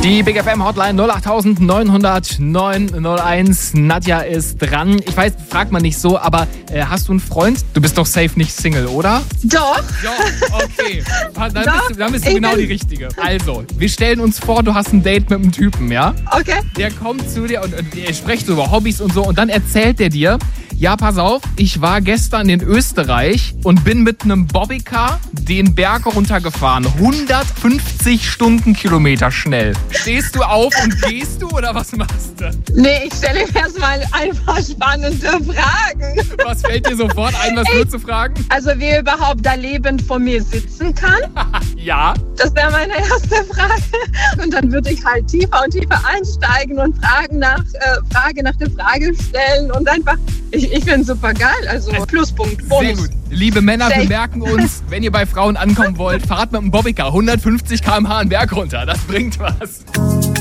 Die Big FM Hotline 08900 901. Nadja ist dran. Ich weiß, fragt man nicht so, aber hast du einen Freund? Du bist doch safe nicht Single, oder? Doch. Ja, okay. Dann bist du genau die Richtige. Also, wir stellen uns vor, du hast ein Date mit einem Typen, ja? Okay. Der kommt zu dir und ihr sprecht so über Hobbys und so und dann erzählt der dir, ja, pass auf, ich war gestern in Österreich und bin mit einem Bobbycar den Berg runtergefahren. 150 Stundenkilometer schnell. Stehst du auf und gehst du oder was machst du? Nee, ich stelle ihm erstmal ein paar spannende Fragen. Was fällt dir sofort ein, was nur zu fragen? Also, wie er überhaupt da lebend vor mir sitzen kann. Ja. Das wäre meine erste Frage. Und dann würde ich halt tiefer und tiefer einsteigen und Frage nach der Frage stellen und einfach, ich finde es super geil. Also Pluspunkt, Bonus. Sehr gut. Liebe Männer, Safe. wir merken uns, wenn ihr bei Frauen ankommen wollt, fahrt mit dem Bobbycar 150 km/h einen Berg runter. Das bringt was.